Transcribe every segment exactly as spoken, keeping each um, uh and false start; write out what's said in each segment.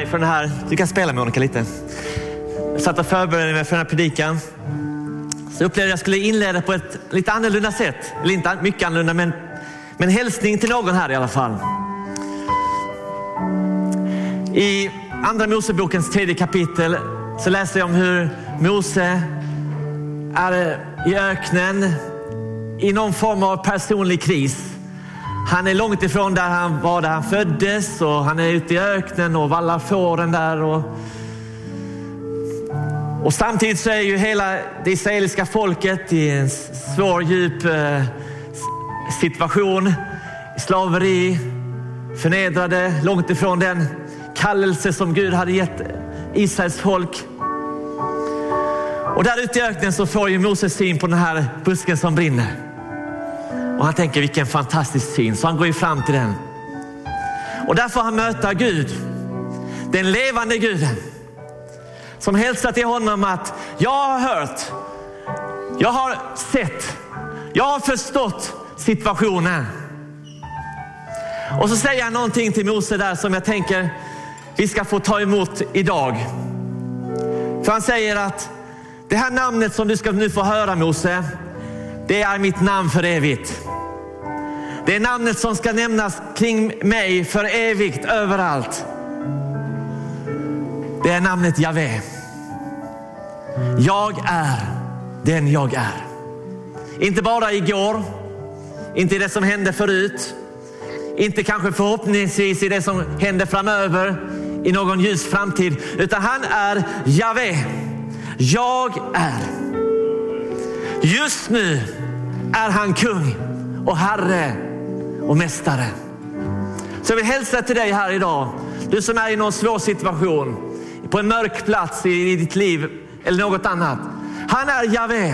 för den här. Du kan spela med Monica lite. Jag satt och förberedde mig för den här predikan. Så upplevde jag att jag skulle inleda på ett lite annorlunda sätt. Eller inte mycket annorlunda, men, men hälsning till någon här i alla fall. I andra Mosebokens tredje kapitel så läser jag om hur Mose är i öknen i någon form av personlig kris. Han är långt ifrån där han var, där han föddes, och han är ute i öknen och vallar fåren där. Och, och samtidigt så är ju hela det israeliska folket i en svår, djup eh, situation. Slaveri, förnedrade, långt ifrån den kallelse som Gud hade gett Israels folk. Och där ute i öknen så får ju Moses syn på den här busken som brinner. Och han tänker, vilken fantastisk syn. Så han går ju fram till den. Och där får han möta Gud. Den levande Guden. Som hälsar till honom att jag har hört. Jag har sett. Jag har förstått situationen. Och så säger han någonting till Mose där som jag tänker vi ska få ta emot idag. För han säger att det här namnet som du ska nu få höra, Mose, det är mitt namn för evigt. Det är namnet som ska nämnas kring mig för evigt överallt. Det är namnet Javé. Jag är den jag är. Inte bara igår, inte i det som hände förut, inte kanske förhoppningsvis i det som händer framöver i någon ljus framtid, utan han är Javé. Jag är. Just nu är han kung och herre och mästare. Så jag vill hälsa till dig här idag. Du som är i någon svår situation, på en mörk plats i ditt liv eller något annat. Han är Javé.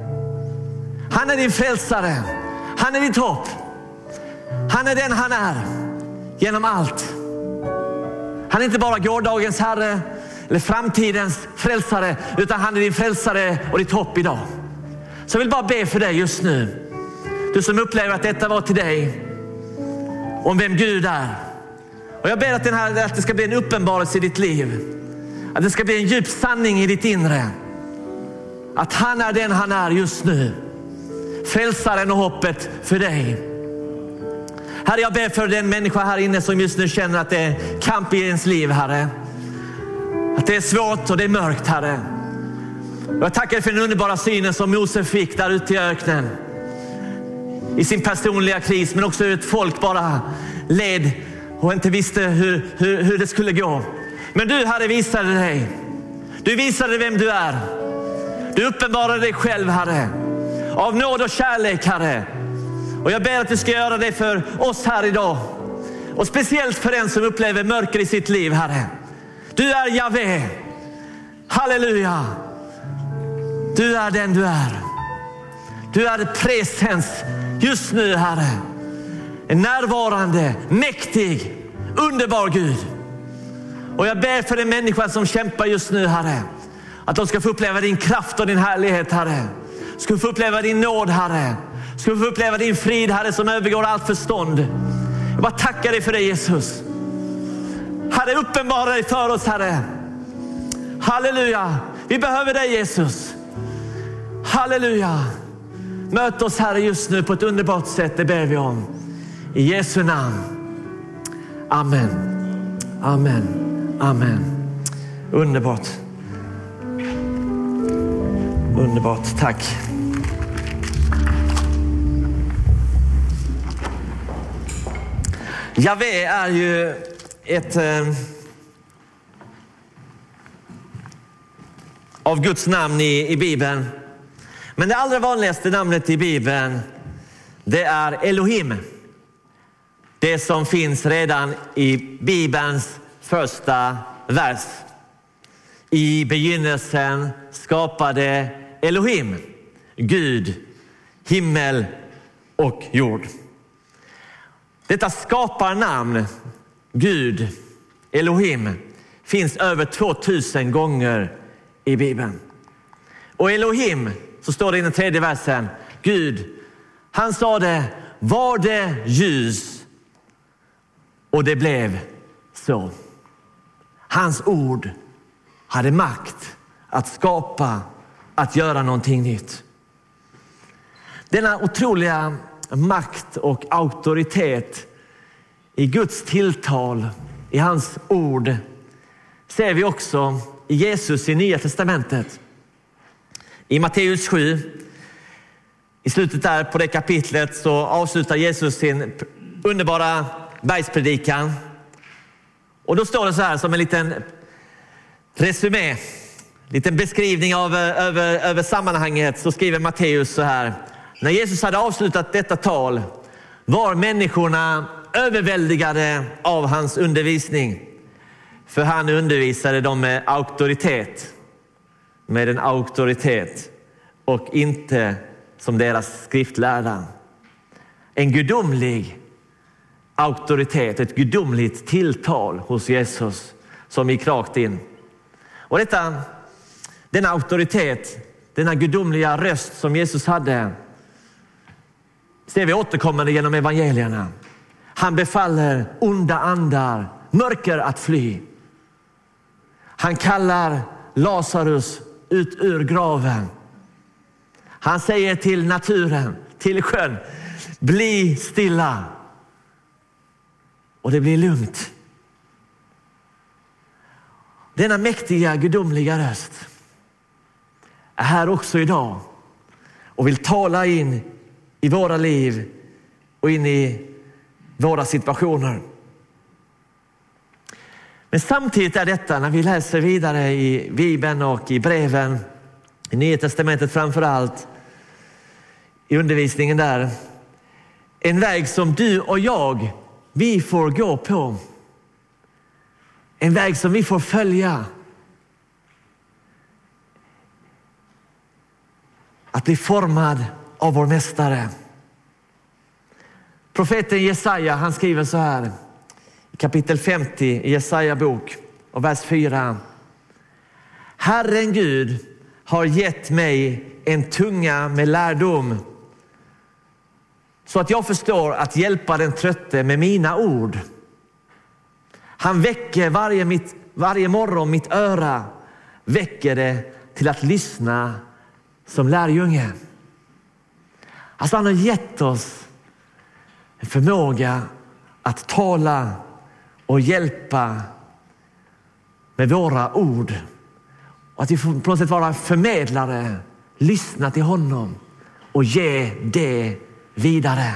Han är din frälsare. Han är ditt hopp. Han är den han är genom allt. Han är inte bara gårdagens herre eller framtidens frälsare, utan han är din frälsare och ditt hopp idag. Så jag vill bara be för dig just nu. Du som upplever att detta var till dig. Om vem Gud är. Och jag ber att, den här, att det ska bli en uppenbarelse i ditt liv. Att det ska bli en djup sanning i ditt inre. Att han är den han är just nu. Frälsaren och hoppet för dig. Herre, jag ber för den människa här inne som just nu känner att det är kamp i ens liv, Herre. Att det är svårt och det är mörkt, Herre. Och jag tackar för den underbara synen som Mose fick där ute i öknen. I sin personliga kris, men också hur ett folk bara led och inte visste hur, hur, hur det skulle gå. Men du, Herre, visade dig. Du visade vem du är. Du uppenbarade dig själv, Herre. Av nåd och kärlek, Herre. Och jag ber att du ska göra det för oss här idag. Och speciellt för den som upplever mörker i sitt liv, Herre. Du är Javé. Halleluja. Du är den du är. Du är presens just nu, Herre. En närvarande, mäktig, underbar Gud. Och jag ber för den människa som kämpar just nu, Herre. Att de ska få uppleva din kraft och din härlighet, Herre. Ska få uppleva din nåd, Herre. Ska få uppleva din frid, Herre, som övergår allt förstånd. Jag bara tackar dig för det, Jesus. Herre, uppenbara dig för oss, Herre. Halleluja. Vi behöver dig, Jesus. Halleluja. Möt oss, Herre, just nu på ett underbart sätt. Det ber vi om. I Jesu namn. Amen. Amen. Amen. Underbart. Underbart. Tack. Javé är ju ett eh, av Guds namn i, i Bibeln. Men det allra vanligaste namnet i Bibeln, det är Elohim. Det som finns redan i Bibelns första vers. I begynnelsen skapade Elohim, Gud, himmel och jord. Detta skaparnamn, Gud, Elohim, finns över tvåtusen gånger i Bibeln. Och Elohim, så står det i den tredje versen, Gud, han sa det, var det ljus, och det blev så. Hans ord hade makt att skapa, att göra någonting nytt. Denna otroliga makt och auktoritet i Guds tilltal, i hans ord, ser vi också i Jesus i Nya testamentet. I Matteus sju, i slutet där på det kapitlet, så avslutar Jesus sin underbara bergspredikan. Och då står det så här som en liten resumé, liten beskrivning av över, över sammanhanget, så skriver Matteus så här: när Jesus hade avslutat detta tal var människorna överväldigade av hans undervisning, för han undervisade dem med auktoritet, med en auktoritet och inte som deras skriftlärda. En gudomlig auktoritet, ett gudomligt tilltal hos Jesus som gick rakt in. Och detta, denna auktoritet, denna gudomliga röst som Jesus hade, ser vi återkommande genom evangelierna. Han befaller onda andar, mörker att fly. Han kallar Lazarus ut ur graven. Han säger till naturen, till sjön, bli stilla. Och det blir lugnt. Denna mäktiga, gudomliga röst är här också idag och vill tala in i våra liv och in i våra situationer. Men samtidigt är detta, när vi läser vidare i Bibeln och i breven, i Nya testamentet framför allt, i undervisningen där, en väg som du och jag, vi får gå på. En väg som vi får följa. Att bli formad av vår mästare. Profeten Jesaja, han skriver så här i kapitel femtio i Jesaja bok och vers fyra. Herren Gud har gett mig en tunga med lärdom, så att jag förstår att hjälpa den trötte med mina ord. Han väcker varje, mitt, varje morgon mitt öra, väcker det till att lyssna som lärjunge. Alltså han har gett oss en förmåga att tala och hjälpa med våra ord. Och att vi får på något sätt vara förmedlare, lyssna till honom och ge det vidare.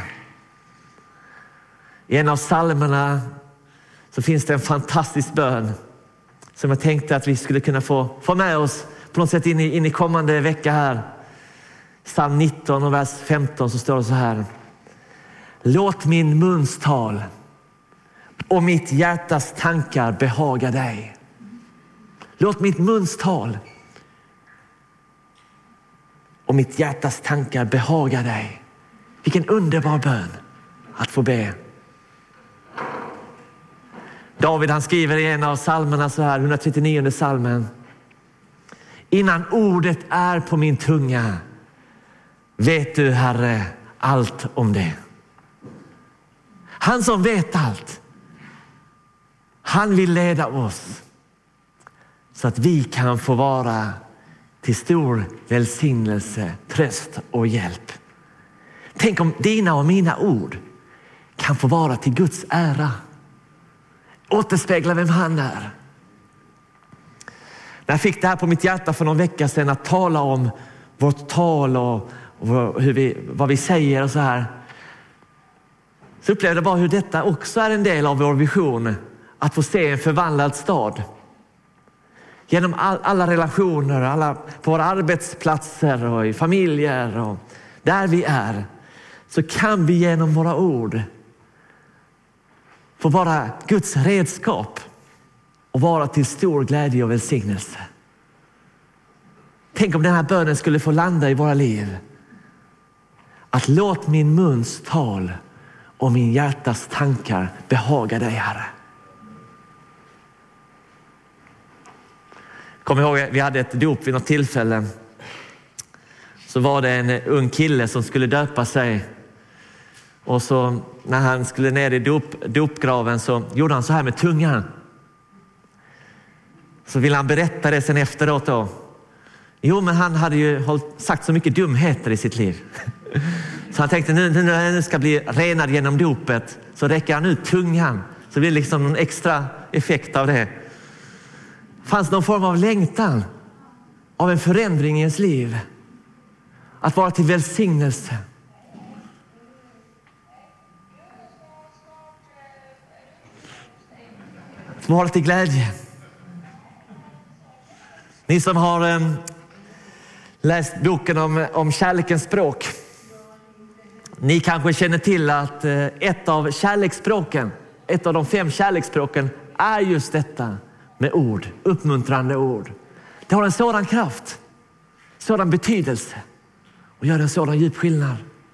I en av psalmerna så finns det en fantastisk bön som jag tänkte att vi skulle kunna få, få med oss på något sätt in i, in i kommande vecka här. Psalm nitton och vers femton, så står det så här: låt min muns tal och mitt hjärtas tankar behaga dig. Låt mitt muns tal och mitt hjärtas tankar behaga dig. Vilken underbar bön att få be. David, han skriver i en av psalmerna så här, etthundratrettionionde psalmen: innan ordet är på min tunga vet du, Herre, allt om det. Han som vet allt, han vill leda oss så att vi kan få vara till stor välsignelse, tröst och hjälp. Tänk om dina och mina ord kan få vara till Guds ära. Återspegla vem han är. När jag fick det här på mitt hjärta för någon vecka sedan, att tala om vårt tal och, och hur vi, vad vi säger och så här, så upplevde jag bara hur detta också är en del av vår vision. Att få se en förvandlad stad. Genom all, alla relationer, alla, på våra arbetsplatser och i familjer och där vi är, så kan vi genom våra ord få vara Guds redskap och vara till stor glädje och välsignelse. Tänk om den här bönen skulle få landa i våra liv. Att låt min muns tal och min hjärtas tankar behaga dig, Herre. Kom ihåg, vi hade ett dop vid något tillfälle. Så var det en ung kille som skulle döpa sig. Och så när han skulle ner i dop, dopgraven så gjorde han så här med tungan. Så vill han berätta det sen efteråt då. Jo, men han hade ju sagt så mycket dumheter i sitt liv. Så han tänkte, nu, nu när han ska bli renad genom dopet så räcker han ut tungan. Så blir det liksom någon extra effekt av det. Fanns någon form av längtan av en förändring i ens liv. Att vara till välsignelse. Att vara till glädje. Ni som har eh, läst boken om, om kärlekens språk. Ni kanske känner till att eh, ett av kärleksspråken, ett av de fem kärleksspråken är just detta med ord, uppmuntrande ord. Det har en sådan kraft, sådan betydelse och gör en sådan djup skillnad.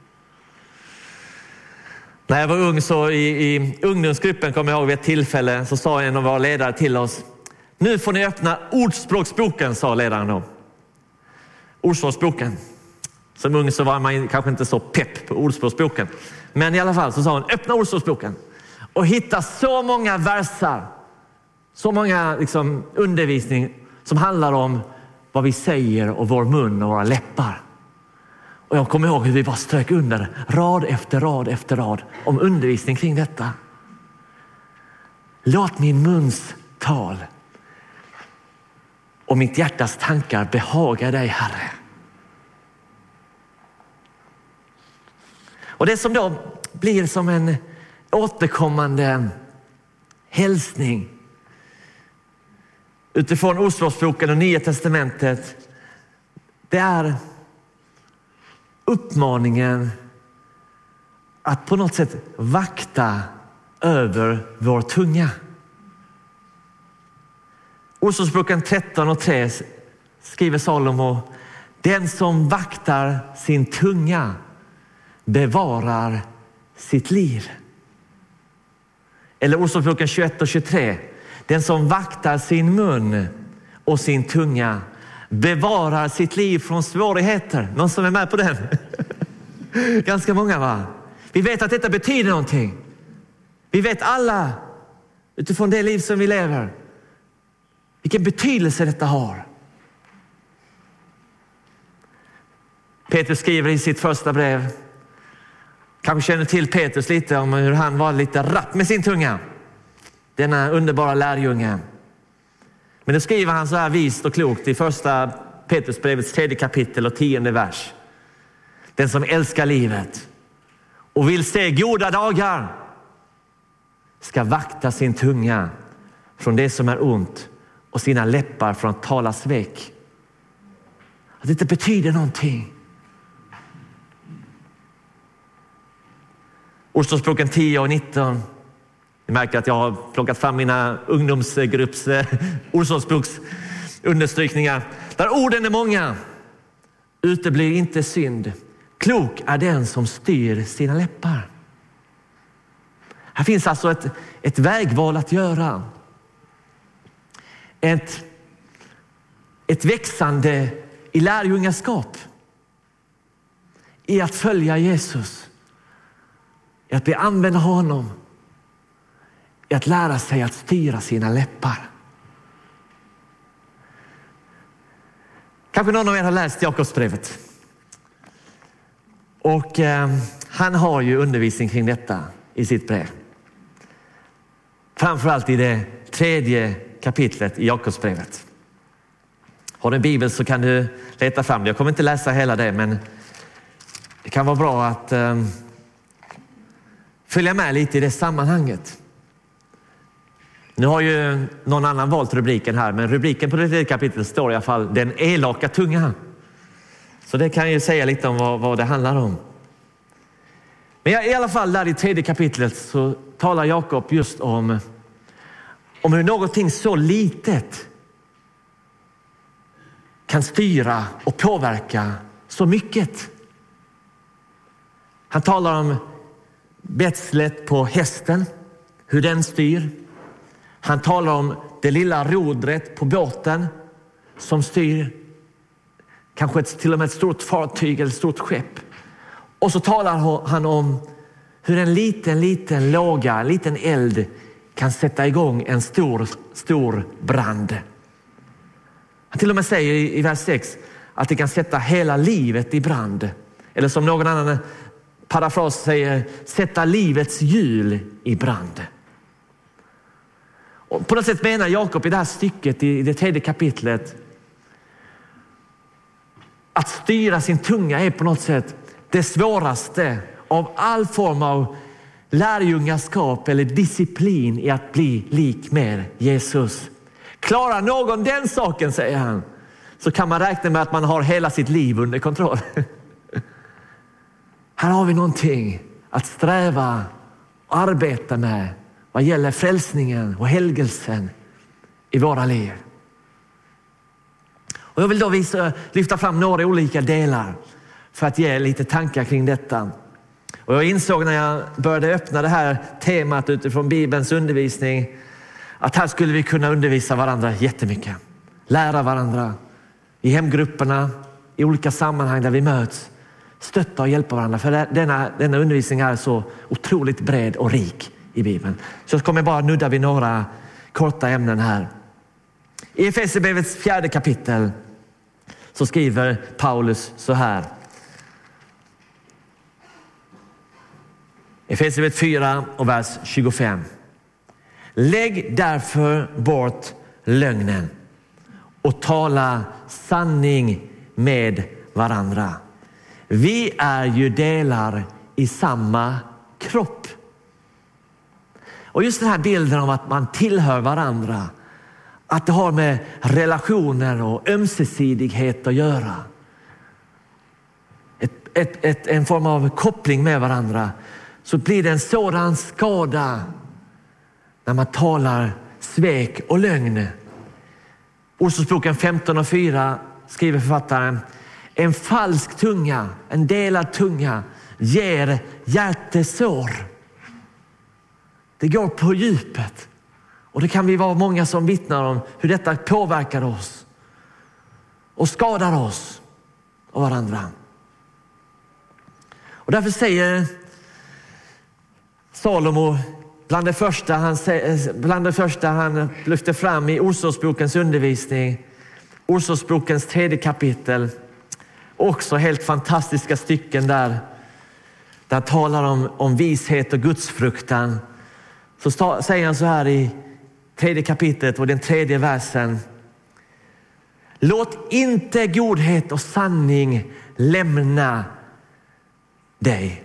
När jag var ung så i, i ungdomsgruppen, kommer jag ihåg vid ett tillfälle, så sa en av våra ledare till oss: nu får ni öppna ordspråksboken, sa ledaren då. Ordspråksboken. Som ung så var man kanske inte så pepp på ordspråksboken. Men i alla fall så sa hon, öppna ordspråksboken och hitta så många versar, så många liksom undervisning som handlar om vad vi säger och vår mun och våra läppar. Och jag kommer ihåg hur vi bara strök under rad efter rad efter rad om undervisning kring detta. Låt min muns tal och mitt hjärtas tankar behaga dig, Herre. Och det som då blir som en återkommande hälsning utifrån Ordspråksboken och Nya testamentet, det är uppmaningen att på något sätt vakta över vår tunga. Ordspråksboken tretton och tre skriver Salomo: den som vaktar sin tunga bevarar sitt liv. Eller Ordspråksboken tjugoett och tjugotre: den som vaktar sin mun och sin tunga bevarar sitt liv från svårigheter. Någon som är med på den? Ganska många, va? Vi vet att detta betyder någonting. Vi vet alla utifrån det liv som vi lever vilken betydelse detta har. Petrus skriver i sitt första brev, kanske känner till Petrus lite om hur han var lite rapp med sin tunga. Denna underbara lärjunge. Men då skriver han så här vist och klokt i första Petrusbrevets tredje kapitel och tionde vers. Den som älskar livet och vill se goda dagar ska vakta sin tunga från det som är ont och sina läppar från att tala svek. Att det inte betyder någonting. Ordspråksboken tio och nitton. Ni märker att jag har plockat fram mina ungdomsgrupps ordspråksboks understrykningar. Där orden är många. Uteblir inte synd. Klok är den som styr sina läppar. Här finns alltså ett, ett vägval att göra. Ett, ett växande i lärjungaskap. I att följa Jesus. I att bli använd av honom. I att lära sig att styra sina läppar. Kanske någon av er har läst Jakobsbrevet. Och eh, han har ju undervisning kring detta i sitt brev. Framförallt i det tredje kapitlet i Jakobsbrevet. Har du en bibel så kan du leta fram det. Jag kommer inte läsa hela det, men det kan vara bra att eh, följa med lite i det sammanhanget. Nu har ju någon annan valt rubriken här, men rubriken på det tredje kapitlet står i alla fall den elaka tungan. Så det kan ju säga lite om vad, vad det handlar om. Men i alla fall där i tredje kapitlet så talar Jakob just om, om hur någonting så litet kan styra och påverka så mycket. Han talar om betslet på hästen, hur den styr. Han talar om det lilla rodret på båten som styr kanske ett, till och med ett stort fartyg eller ett stort skepp. Och så talar han om hur en liten, liten låga, en liten eld kan sätta igång en stor, stor brand. Han till och med säger i, i vers sex att det kan sätta hela livet i brand. Eller som någon annan parafras säger, sätta livets hjul i brand. Och på något sätt menar Jakob i det här stycket i det tredje kapitlet att styra sin tunga är på något sätt det svåraste av all form av lärjungaskap eller disciplin i att bli lik med Jesus. Klarar någon den saken, säger han, så kan man räkna med att man har hela sitt liv under kontroll. Här har vi någonting att sträva och arbeta med vad gäller frälsningen och helgelsen i våra liv. Och jag vill då visa, lyfta fram några olika delar för att ge lite tankar kring detta. Och jag insåg när jag började öppna det här temat utifrån Bibelns undervisning att här skulle vi kunna undervisa varandra jättemycket. Lära varandra i hemgrupperna, i olika sammanhang där vi möts. Stötta och hjälpa varandra. För denna, denna undervisning är så otroligt bred och rik i Bibeln. Så jag kommer bara nudda vid några korta ämnen här. I Efesierbrevets fjärde kapitel så skriver Paulus så här. Efesierbrevet fyra och vers tjugofem. Lägg därför bort lögnen och tala sanning med varandra. Vi är ju delar i samma kropp. Och just den här bilden av att man tillhör varandra, att det har med relationer och ömsesidighet att göra. Ett, ett, ett, en form av koppling med varandra. Så blir det en sådan skada när man talar svek och lögn. Ordspråksboken femton och fyra skriver författaren: en falsk tunga, en delad tunga ger hjärtesår. Det går på djupet. Och det kan vi vara många som vittnar om hur detta påverkar oss och skadar oss och varandra. Och därför säger Salomo bland det första han, bland det första han lyfter fram i Ordspråksbokens undervisning, Ordspråksbokens tredje kapitel, också helt fantastiska stycken där, där han talar om, om vishet och gudsfruktan. Så sta, säger han så här i tredje kapitlet och den tredje versen: låt inte godhet och sanning lämna dig.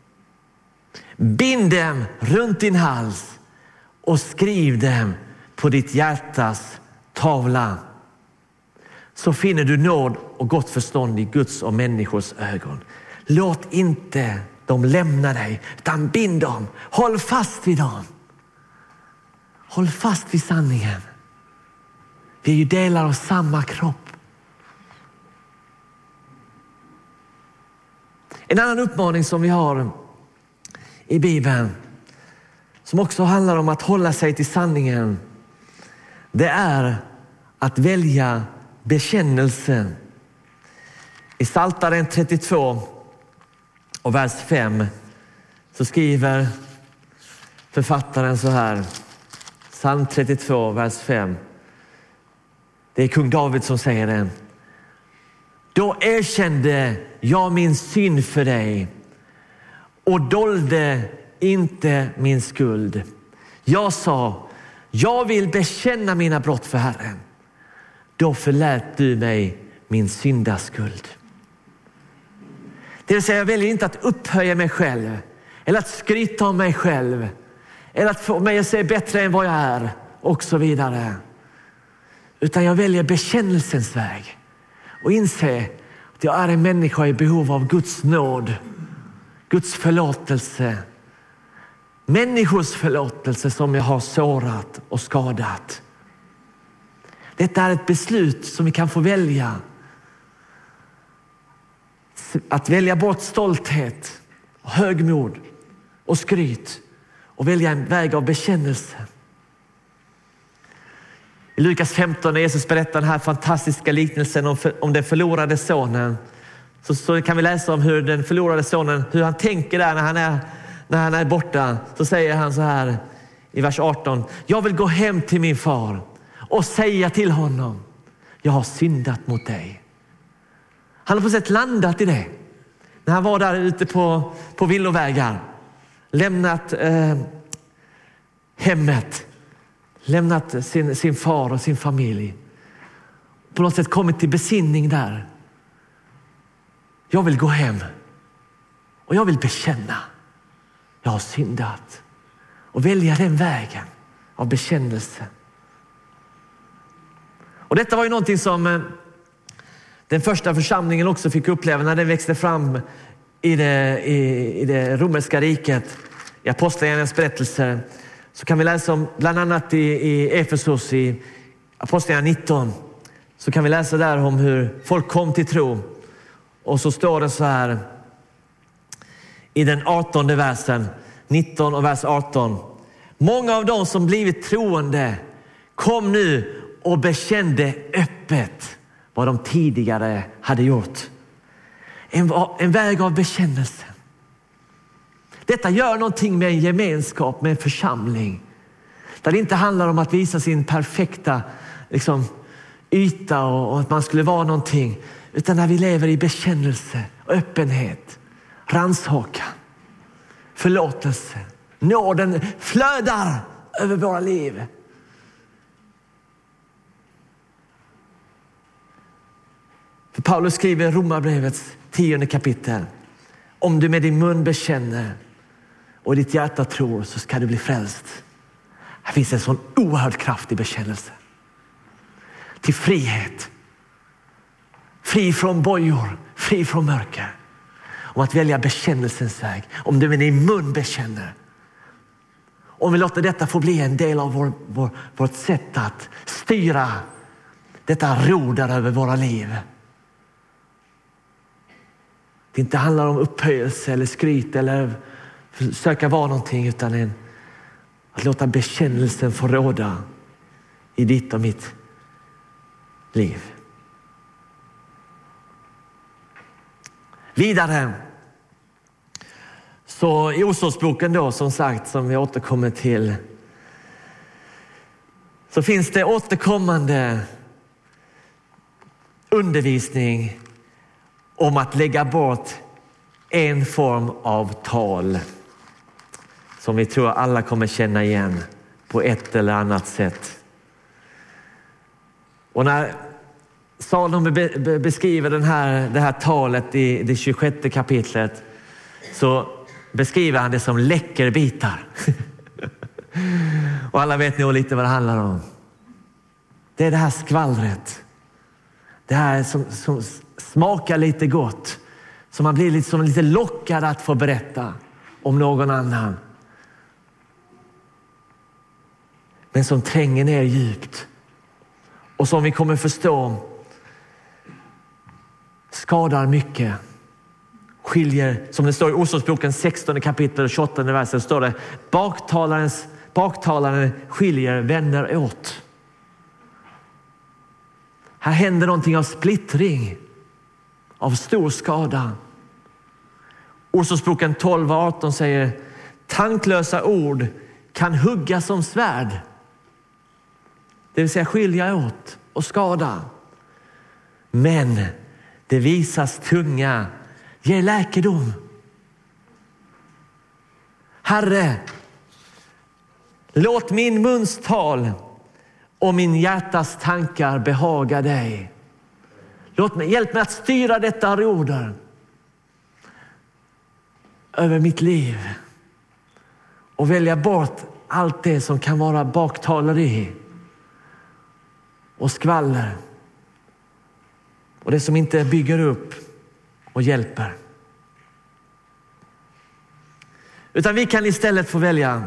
Bind dem runt din hals och skriv dem på ditt hjärtas tavla. Så finner du nåd och gott förstånd i Guds och människors ögon. Låt inte dem lämna dig, utan bind dem. Håll fast vid dem. Håll fast vid sanningen. Vi är ju delar av samma kropp. En annan uppmaning som vi har i Bibeln, som också handlar om att hålla sig till sanningen, det är att välja bekännelsen. I Psaltaren trettiotvå och vers fem så skriver författaren så här. Psalm trettiotvå, vers fem. Det är kung David som säger det. Då erkände jag min synd för dig och dolde inte min skuld. Jag sa, jag vill bekänna mina brott för Herren. Då förlät du mig min syndaskuld. Det vill säga, jag väljer inte att upphöja mig själv eller att skryta om mig själv eller att få mig att se bättre än vad jag är och så vidare. Utan jag väljer bekännelsens väg och inse att jag är en människa i behov av Guds nåd, Guds förlåtelse, människors förlåtelse som jag har sårat och skadat. Detta är ett beslut som vi kan få välja. Att välja bort stolthet och högmod och skryt och välja en väg av bekännelse. I Lukas femton när Jesus berättar den här fantastiska liknelsen om, för, om den förlorade sonen, så, så kan vi läsa om hur den förlorade sonen, hur han tänker där när han är, när han är borta. Så säger han så här i vers arton: jag vill gå hem till min far och säga till honom, jag har syndat mot dig. Han har på sätt landat i det. När han var där ute på, på villovägar. Lämnat eh, hemmet. Lämnat sin, sin far och sin familj. På något sätt kommit till besinning där. Jag vill gå hem. Och jag vill bekänna. Jag har syndat. Och välja den vägen av bekännelse. Och detta var ju någonting som eh, den första församlingen också fick uppleva när den växte fram i det, i, i det romerska riket. I Apostlagärningarnas berättelser så kan vi läsa om bland annat i, i Efesos i Apostlagärningarna nitton. Så kan vi läsa där om hur folk kom till tro. Och så står det så här i den artonde versen, nitton och vers arton. Många av dem som blivit troende kom nu och bekände öppet vad de tidigare hade gjort. En, en väg av bekännelse. Detta gör någonting med en gemenskap, med en församling. Där det inte handlar om att visa sin perfekta liksom, yta och, och att man skulle vara någonting. Utan när vi lever i bekännelse, öppenhet, ranshaka, förlåtelse. Nåden flödar över våra liv. För Paulus skriver i Romarbrevets tionde kapitel. Om du med din mun bekänner och ditt hjärta tror så ska du bli frälst. Här finns en sån oerhörd kraft i bekännelse. Till frihet. Fri från bojor, fri från mörker. Om att välja bekännelsens väg. Om du med din mun bekänner. Om vi låter detta få bli en del av vår, vår, vårt sätt att styra detta roder över våra liv. Det inte handlar om upphöjelse eller skryt eller försöka vara någonting, utan en, att låta bekännelsen få råda i ditt och mitt liv. Vidare så i Ordspråksboken då, som sagt, som vi återkommer till, så finns det återkommande undervisning om att lägga bort en form av tal som vi tror alla kommer känna igen på ett eller annat sätt. Och när Salomo be- beskriver den här, det här talet i det tjugosjätte kapitlet så beskriver han det som läckerbitar. Och alla vet nog lite vad det handlar om. Det är det här skvallret. Det här som, som smakar lite gott. Som man blir lite, som lite lockad att få berätta om någon annan. Men som tränger ner djupt. Och som vi kommer förstå skadar mycket. Skiljer, som det står i Ordspråksboken sextonde kapitel och tjugoåttonde versen, står det: baktalarens, baktalaren skiljer vänner åt. Här händer någonting av splittring, av stor skada. Ordspråksboken tolv och arton säger: tanklösa ord kan hugga som svärd. Det vill säga skilja åt och skada. Men det visas tunga ger läkedom. Herre, låt min muns tal och min hjärtas tankar behaga dig. Låt mig, hjälp mig att styra detta roder över mitt liv och välja bort allt det som kan vara baktaleri och skvaller och det som inte bygger upp och hjälper. Utan vi kan istället få välja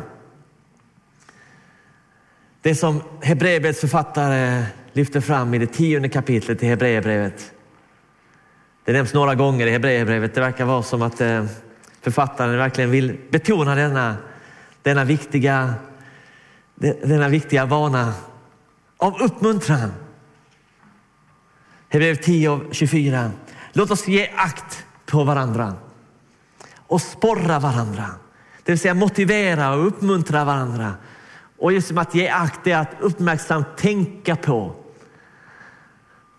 det som Hebreerbrevets författare lyfter fram i det tionde kapitlet i Hebreerbrevet. Det nämns några gånger i Hebreerbrevet. Det verkar vara som att författaren verkligen vill betona denna, denna, viktiga, denna viktiga vana av uppmuntran. Hebreerbrevet tio tjugofyra. Låt oss ge akt på varandra och sporra varandra. Det vill säga motivera och uppmuntra varandra. Och just som att ge akt är att uppmärksamt tänka på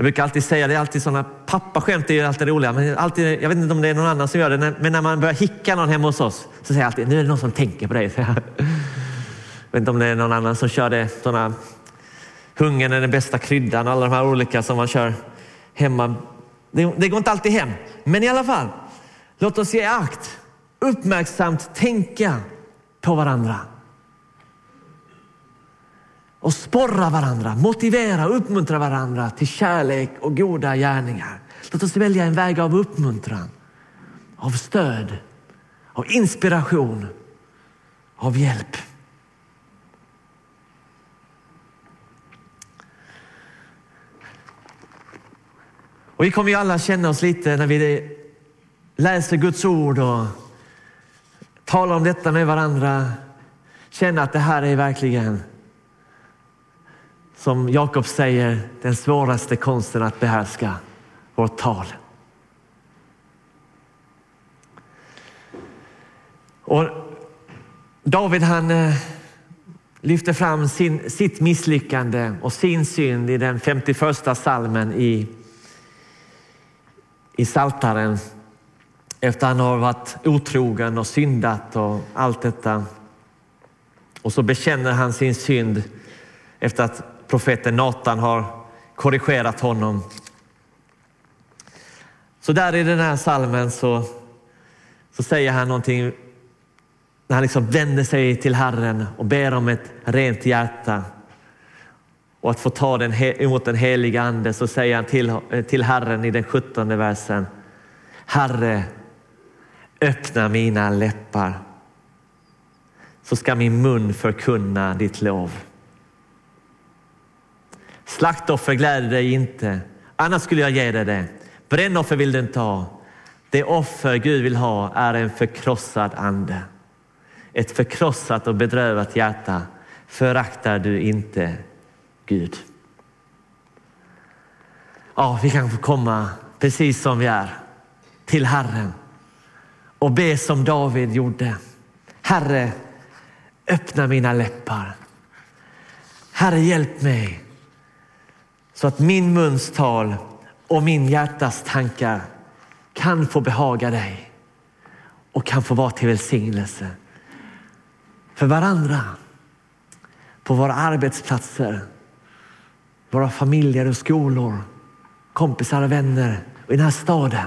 Jag brukar alltid säga, det är alltid sådana, pappaskämt är ju alltid roliga, men alltid, jag vet inte om det är någon annan som gör det, men när man börjar hicka någon hemma hos oss så säger jag alltid, nu är det någon som tänker på dig. Jag vet inte om det är någon annan som kör det, sådana, hungern är den bästa kryddan, alla de här olika som man kör hemma. Det, det går inte alltid hem, men i alla fall, låt oss ge akt, uppmärksamt tänka på varandra. Och sporra varandra, motivera och uppmuntra varandra till kärlek och goda gärningar. Låt oss välja en väg av uppmuntran, av stöd, av inspiration, av hjälp. Och vi kommer ju alla känna oss lite när vi läser Guds ord och talar om detta med varandra. Känna att det här är verkligen, som Jakob säger, den svåraste konsten att behärska, vårt tal. Och David, han eh, lyfter fram sin, sitt misslyckande och sin synd i den femtioförsta salmen i, i Saltaren. Efter han har varit otrogen och syndat och allt detta. Och så bekänner han sin synd efter att profeten Nathan har korrigerat honom. Så där i den här salmen så, så säger han någonting, när han liksom vänder sig till Herren och ber om ett rent hjärta och att få ta den emot den heliga ande, så säger han till, till Herren i den sjuttonde versen: Herre, öppna mina läppar, så ska min mun förkunna ditt lov. Slaktoffer gläder dig inte, annars skulle jag ge dig det. Brännoffer vill du inte ha. Det offer Gud vill ha är en förkrossad ande. Ett förkrossat och bedrövat hjärta föraktar du inte, Gud. Ja, vi kan få komma precis som vi är till Herren och be som David gjorde. Herre, öppna mina läppar. Herre, hjälp mig så att min muns tal och min hjärtas tankar kan få behaga dig och kan få vara till välsignelse för varandra, på våra arbetsplatser, våra familjer och skolor, kompisar och vänner och i den här staden.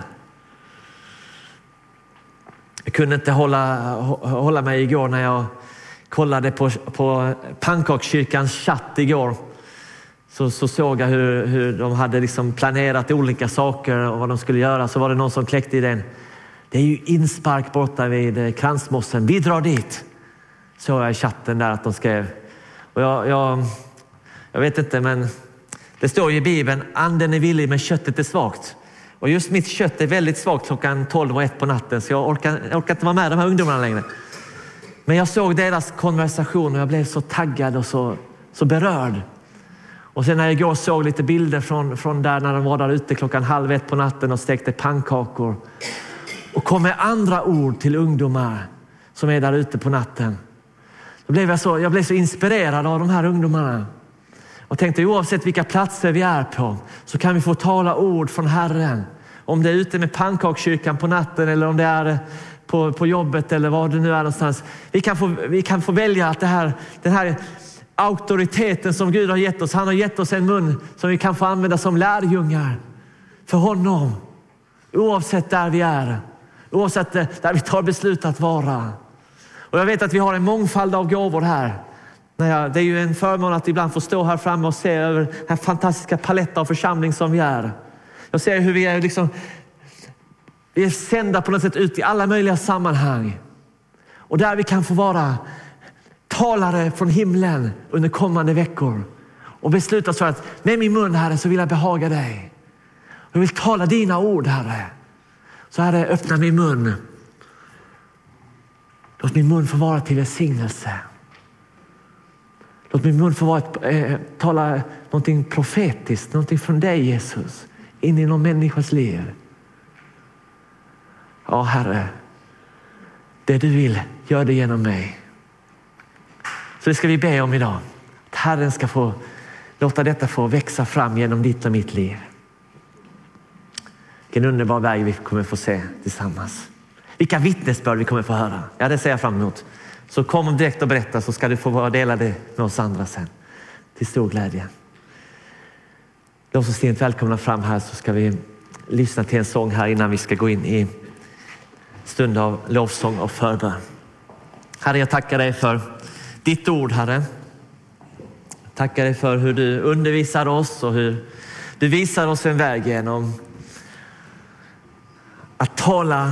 Jag kunde inte hålla, hålla mig igår när jag kollade på, på Pannkakskyrkans chatt igår. Så, så såg jag hur, hur de hade liksom planerat olika saker och vad de skulle göra. Så var det någon som kläckte i den. Det är ju inspark borta vid Kransmossen. Vi drar dit. Så jag i chatten där att de skrev. Och jag, jag, jag vet inte, men det står ju i Bibeln: anden är villig men köttet är svagt. Och just mitt kött är väldigt svagt klockan tolv och ett på natten. Så jag orkar, jag orkar inte vara med de här ungdomarna längre. Men jag såg deras konversation och jag blev så taggad och så, så berörd. Och sen när jag igår såg lite bilder från, från där när de var där ute klockan halv ett på natten och stekte pannkakor. Och kom med andra ord till ungdomar som är där ute på natten. Då blev jag, så, jag blev så inspirerad av de här ungdomarna. Och tänkte, oavsett vilka platser vi är på så kan vi få tala ord från Herren. Om det är ute med pannkakskyrkan på natten eller om det är på, på jobbet eller var det nu är någonstans. Vi kan få, vi kan få välja att det här, den här auktoriteten som Gud har gett oss. Han har gett oss en mun som vi kan få använda som lärjungar för honom. Oavsett där vi är. Oavsett där vi tar beslut att vara. Och jag vet att vi har en mångfald av gåvor här. Det är ju en förmån att ibland få stå här framme och se över den här fantastiska paletten av församling som vi är. Jag ser hur vi är liksom, vi är sända på något sätt ut i alla möjliga sammanhang. Och där vi kan få vara talare från himlen under kommande veckor. Och besluta så att med min mun, Herre, så vill jag behaga dig. Jag vill tala dina ord, Herre. Så Herre, öppna min mun. Låt min mun få vara till välsignelse. Låt min mun få vara ett, eh, tala någonting profetiskt, någonting från dig, Jesus, in i någon människas liv. Ja, Herre, det du vill, gör det genom mig. Så det ska vi be om idag. Att Herren ska få låta detta få växa fram genom ditt och mitt liv. Vilken underbar väg vi kommer få se tillsammans. Vilka vittnesbörd vi kommer få höra. Ja, det ser jag fram emot. Så kom direkt och berätta, så ska du få vara dela det med oss andra sen. Till stor glädje. De som ser välkomna fram här, så ska vi lyssna till en sång här innan vi ska gå in i stund av lovsång och förbön. Herre, jag tackar dig för ditt ord, Herre. Tackar dig för hur du undervisar oss och hur du visar oss en väg genom att tala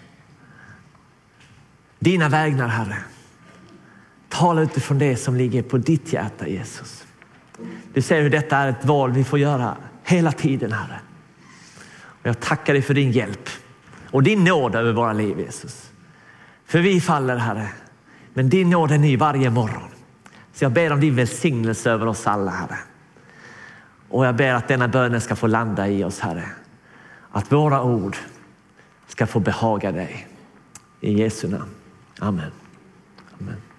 dina vägnar, Herre. Tala utifrån det som ligger på ditt hjärta, Jesus. Du ser hur detta är ett val vi får göra hela tiden, Herre. Och jag tackar dig för din hjälp och din nåd över våra liv, Jesus. För vi faller, Herre, men din nåd är ny varje morgon. Så jag ber om din välsignelse över oss alla, Herre. Och jag ber att denna bönen ska få landa i oss, Herre. Att våra ord ska få behaga dig. I Jesu namn. Amen. Amen.